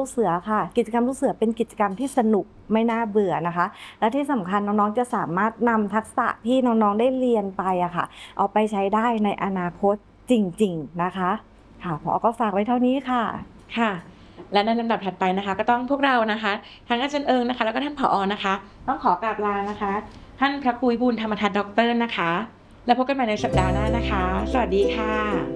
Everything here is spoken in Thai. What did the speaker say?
กเสือค่ะกิจกรรมลูกเสือเป็นกิจกรรมที่สนุกไม่น่าเบื่อนะคะและที่สำคัญน้องๆจะสามารถนำทักษะที่น้องๆได้เรียนไปอะค่ะเอาไปใช้ได้ในอนาคตจริงๆนะคะค่ะผอก็ฝากไว้เท่านี้ค่ะค่ะและในลำดับถัดไปนะคะก็ต้องพวกเรานะคะทั้งอาจารย์เอิงนะคะแล้วก็ท่านผอนะคะต้องขอกราบลานะคะท่านพระครูวิบูลย์ธรรมทัศน์ด็อกเตอร์นะคะแล้วพบกันใหม่ในสัปดาห์หน้านะคะสวัสดีค่ะ